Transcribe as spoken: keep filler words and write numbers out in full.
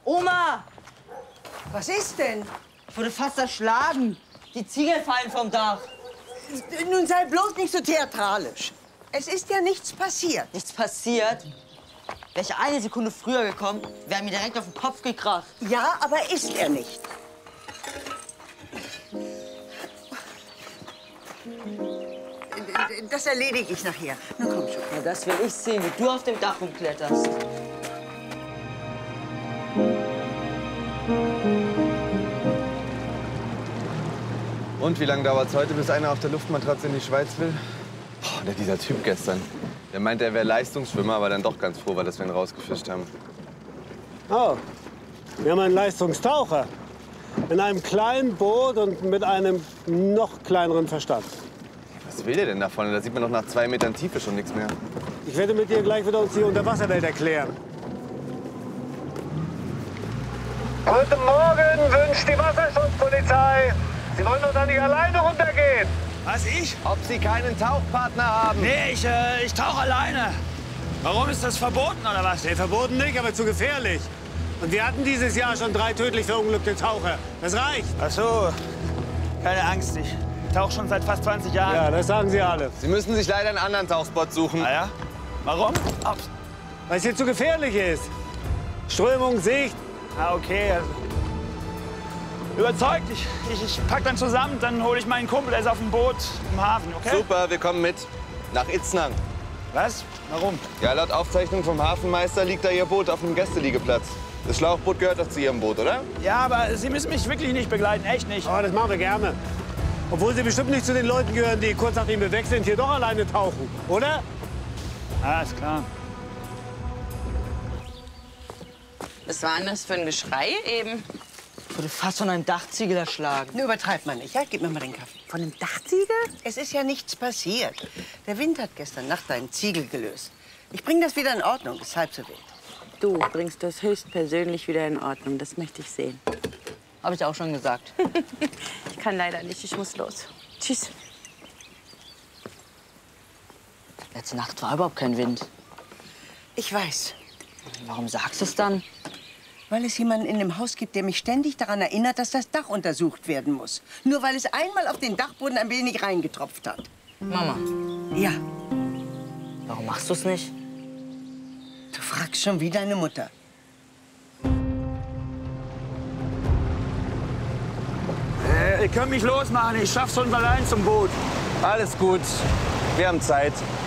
Oma! Was ist denn? Ich wurde fast erschlagen. Die Ziegel fallen vom Dach. Nun sei bloß nicht so theatralisch. Es ist ja nichts passiert. Nichts passiert? Wäre ich eine Sekunde früher gekommen, wäre mir direkt auf den Kopf gekracht. Ja, aber ist er nicht. Das erledige ich nachher. Na komm schon. Na, das will ich sehen, wie du auf dem Dach rumkletterst. Und wie lange dauert es heute, bis einer auf der Luftmatratze in die Schweiz will? Boah, der, dieser Typ gestern. Der meinte, er wäre Leistungsschwimmer, aber dann doch ganz froh, weil dass wir ihn rausgefischt haben. Oh, wir haben einen Leistungstaucher. In einem kleinen Boot und mit einem noch kleineren Verstand. Was will der denn davon? Da sieht man doch nach zwei Metern Tiefe schon nichts mehr. Ich werde mit dir gleich wieder uns die Unterwasserwelt erklären. Guten Morgen, wünscht die Wasserschutzpolizei. Sie wollen doch da nicht alleine runtergehen. Was, ich? Ob Sie keinen Tauchpartner haben? Nee, ich, äh, ich tauche alleine. Warum ist das verboten, oder was? Nee, verboten nicht, aber zu gefährlich. Und wir hatten dieses Jahr schon drei tödlich verunglückte Taucher. Das reicht. Ach so. Keine Angst, ich tauche schon seit fast zwanzig Jahren. Ja, das sagen Sie alle. Sie müssen sich leider einen anderen Tauchspot suchen. Ah ja? Warum? Ups. Weil es hier zu gefährlich ist. Strömung, Sicht. Ah, okay. Also. Überzeugt. Ich, ich, ich pack dann zusammen, dann hole ich meinen Kumpel, der ist auf dem Boot im Hafen, okay? Super, wir kommen mit. Nach Itznang. Was? Warum? Ja, laut Aufzeichnung vom Hafenmeister liegt da Ihr Boot auf dem Gästeliegeplatz. Das Schlauchboot gehört doch zu Ihrem Boot, oder? Ja, aber Sie müssen mich wirklich nicht begleiten, echt nicht. Oh, das machen wir gerne. Obwohl Sie bestimmt nicht zu den Leuten gehören, die kurz nachdem wir weg sind, hier doch alleine tauchen, oder? Ah, ist klar. Was war denn das für ein Geschrei eben? Ich wurde fast von einem Dachziegel erschlagen. Nur übertreibt man nicht, ja? Gib mir mal den Kaffee. Von einem Dachziegel? Es ist ja nichts passiert. Der Wind hat gestern Nacht einen Ziegel gelöst. Ich bringe das wieder in Ordnung, ist halb so wild. Du bringst das höchstpersönlich wieder in Ordnung. Das möchte ich sehen. Habe ich auch schon gesagt. Ich kann leider nicht. Ich muss los. Tschüss. Letzte Nacht war überhaupt kein Wind. Ich weiß, Warum sagst du es dann? weil es jemanden in dem Haus gibt, der mich ständig daran erinnert, dass das Dach untersucht werden muss. Nur weil es einmal auf den Dachboden ein wenig reingetropft hat. Mama, Ja, warum machst du es nicht? du fragst schon wie deine Mutter. Äh, ihr könnt mich losmachen. Ich schaff's schon allein zum Boot. Alles gut. Wir haben Zeit.